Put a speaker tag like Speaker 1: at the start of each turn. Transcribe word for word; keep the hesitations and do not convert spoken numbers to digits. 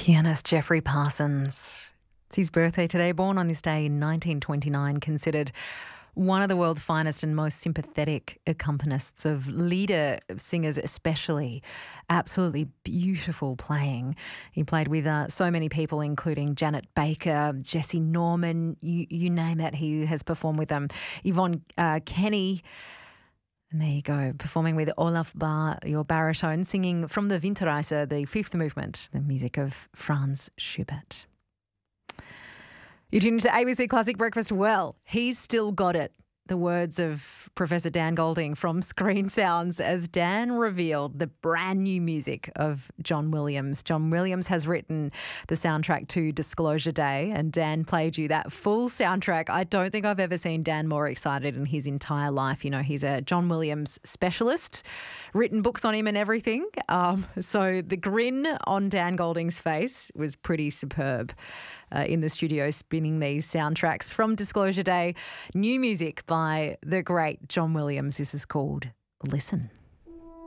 Speaker 1: Pianist Geoffrey Parsons. It's his birthday today, born on this day in nineteen twenty-nine, considered one of the world's finest and most sympathetic accompanists of leader singers especially. Absolutely beautiful playing. He played with uh, so many people, including Janet Baker, Jesse Norman, you, you name it. He has performed with them. Yvonne uh, Kenny. And there you go, performing with Olaf Bar, your baritone, singing from the Winterreise, the fifth movement, the music of Franz Schubert. You're tuned to A B C Classic Breakfast. Well, he's still got it. The words of Professor Dan Golding from Screen Sounds as Dan revealed the brand new music of John Williams. John Williams has written the soundtrack to Disclosure Day, and Dan played you that full soundtrack. I don't think I've ever seen Dan more excited in his entire life. You know, he's a John Williams specialist, written books on him and everything. Um, so the grin on Dan Golding's face was pretty superb. Uh, in the studio spinning these soundtracks from Disclosure Day. New music by the great John Williams. This is called Listen.